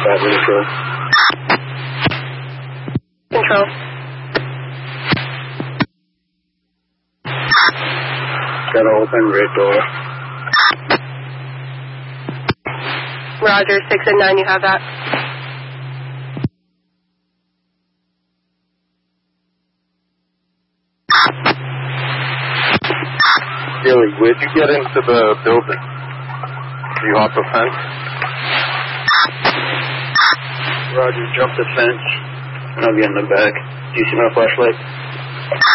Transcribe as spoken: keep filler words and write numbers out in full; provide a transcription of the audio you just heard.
Bad control. Control. Gotta open rear door. Roger, six and nine, you have that. Billy, where'd you get into the building? You off the fence? Roger, jump the fence, and I'll get in the back. Do you see my flashlight?